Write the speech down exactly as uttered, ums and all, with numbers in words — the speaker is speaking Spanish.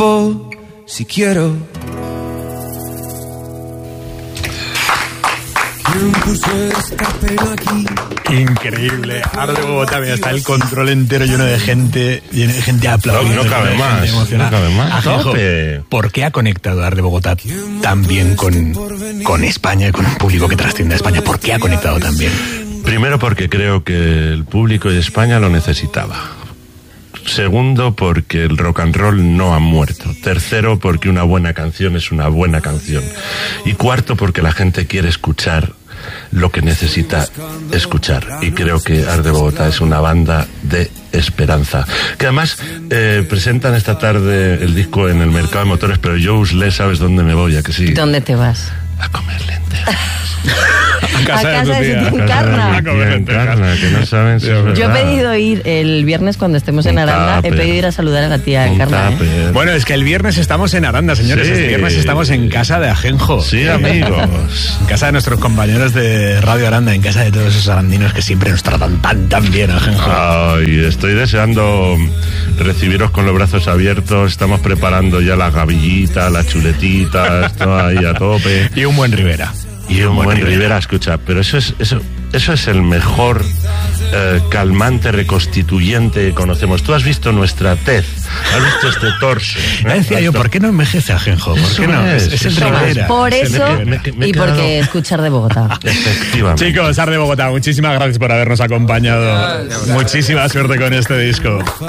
tiempo si quiero. Increíble. Ahora de Bogotá, mira, está el control entero lleno de gente, lleno de gente aplaudiendo. No, no cabe más, no cabe más. Ajenjo, ¿por qué ha conectado Ar de Bogotá tan bien con, con España y con un público que trasciende a España? ¿Por qué ha conectado tan bien? Primero porque creo que el público de España lo necesitaba. Segundo, porque el rock and roll no ha muerto. Tercero, porque una buena canción es una buena canción. Y cuarto, porque la gente quiere escuchar lo que necesita escuchar. Y creo que Ar de Bogotá es una banda de esperanza. Que además eh, presentan esta tarde el disco en el mercado de motores, pero yo, Usle, ¿sabes dónde me voy? ¿A que sí? ¿Dónde te vas? A comer lentejas. A casa, a casa de de su tía Encarna. A comer lentejas, que no saben si es Yo he verdad. pedido ir el viernes cuando estemos en Un Aranda, tupper. he pedido ir a saludar a la tía Un Encarna. ¿eh? tupper. Bueno, es que el viernes estamos en Aranda, señores. Sí. El viernes estamos en casa de Ajenjo. Sí, amigos. En casa de nuestros compañeros de Radio Aranda, en casa de todos esos arandinos que siempre nos tratan tan, tan bien, Ajenjo. Ay, estoy deseando recibiros con los brazos abiertos. Estamos preparando ya las gavillitas, las chuletitas, todo ahí a tope. Y un buen Rivera. Y un buen Rivera, escucha, pero eso es eso eso es el mejor eh, calmante reconstituyente que conocemos. Tú has visto nuestra tez, has visto este torso. Ya decía yo, ¿por qué no envejece Ajenjo? ¿Por Eso qué no? es, Es, es el eso es. Rivera. Por Es el eso Rivera. me- me he y quedado- porque escuchar de Bogotá. Efectivamente. Chicos, Ar de Bogotá, muchísimas gracias por habernos acompañado. Muchísima suerte con este disco.